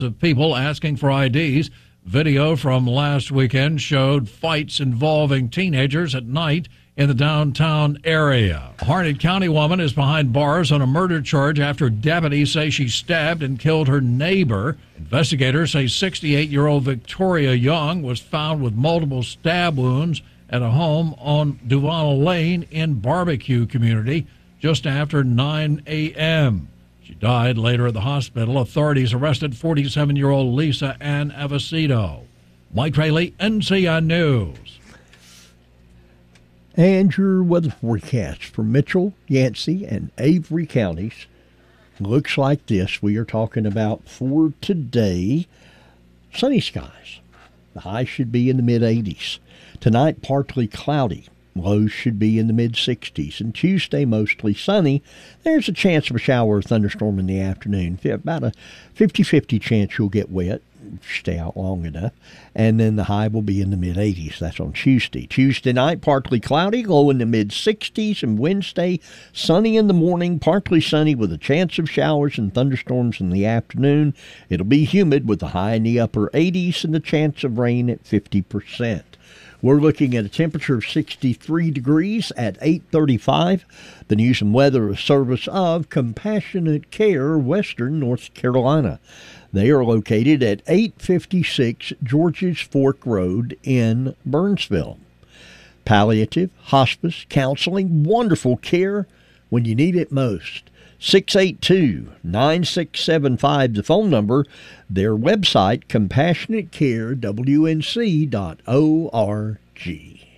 of people asking for IDs. Video from last weekend showed fights involving teenagers at night in the downtown area. A Harnett County woman is behind bars on a murder charge after deputies say she stabbed and killed her neighbor. Investigators say 68-year-old Victoria Young was found with multiple stab wounds at a home on Duval Lane in Barbecue Community just after 9 a.m. She died later at the hospital. Authorities arrested 47-year-old Lisa Ann Avicito. Mike Rayleigh, NCN News. And your weather forecast for Mitchell, Yancey, and Avery counties looks like this. We are talking about for today, sunny skies. The high should be in the mid-80s. Tonight, partly cloudy. Lows should be in the mid-60s. And Tuesday, mostly sunny. There's a chance of a shower or thunderstorm in the afternoon. About a 50-50 chance you'll get wet. Stay out long enough. And then the high will be in the mid-80s. That's on Tuesday. Tuesday night, partly cloudy, low in the mid-60s. And Wednesday, sunny in the morning, partly sunny with a chance of showers and thunderstorms in the afternoon. It'll be humid with the high in the upper 80s and the chance of rain at 50%. We're looking at a temperature of 63 degrees at 8:35. The news and weather is service of Compassionate Care, Western North Carolina. They are located at 856 Georges Fork Road in Burnsville. Palliative, hospice, counseling, wonderful care when you need it most. 682-9675, the phone number. Their website, CompassionateCareWNC.org.